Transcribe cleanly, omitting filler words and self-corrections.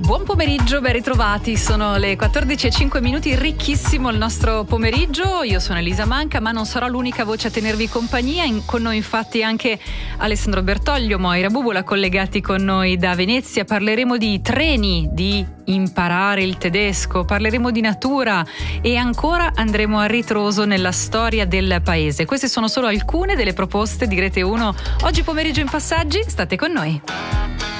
Buon pomeriggio, ben ritrovati, sono le 14:05, ricchissimo il nostro pomeriggio. Io sono Elisa Manca, ma non sarò l'unica voce a tenervi compagnia. Con noi infatti anche Alessandro Bertoglio, Moira Bubola, collegati con noi da Venezia. Parleremo di treni, di imparare il tedesco, parleremo di natura e ancora andremo a ritroso nella storia del paese. Queste sono solo alcune delle proposte di Rete 1 oggi pomeriggio in Passaggi. State con noi.